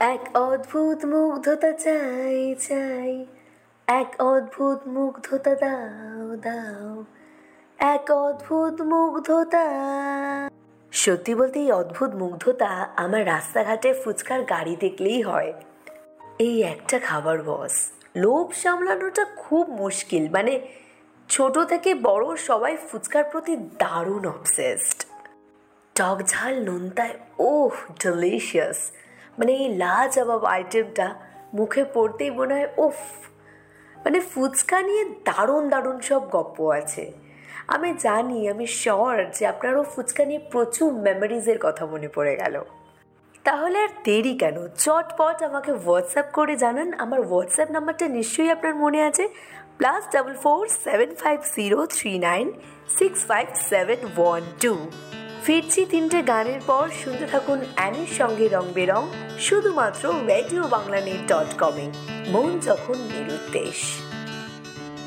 এক অদ্ভুত মুগ্ধতা চাই চাই, এক অদ্ভুত মুগ্ধতা দাও দাও, এক অদ্ভুত মুগ্ধতা। সত্যি বলতে এই অদ্ভুত মুগ্ধতা আমার রাস্তাঘাটে ফুচকার গাড়ি দেখলেই হয়। এই একটা খাবার বস, লোভ সামলানোটা খুব মুশকিল। মানে ছোট থেকে বড় সবাই ফুচকার প্রতি দারুণ অবসেসড। টক ঝাল নোনতায় ওহ ডিলিশিয়াস। মানে এই লাজবাব আইটেমটা মুখে পড়তেই মনে হয় ওফ। মানে ফুচকা নিয়ে দারুণ দারুণ সব গপ্প আছে। আমি জানি, আমি শিওর যে আপনারও ফুচকা নিয়ে প্রচুর মেমোরিজের কথা মনে পড়ে গেল। তাহলে আর দেরি কেন, চটপট আমাকে হোয়াটসঅ্যাপ করে জানান। আমার হোয়াটসঅ্যাপ নাম্বারটা নিশ্চয়ই আপনার মনে আছে, +447503965712। ফিরছি 3টে গানের পর। শুনতে থাকুন অ্যানির সঙ্গে রং বেরং, শুধুমাত্র রেডিও বাংলা net.com-এ। মন যখন নিরুদ্দেশ।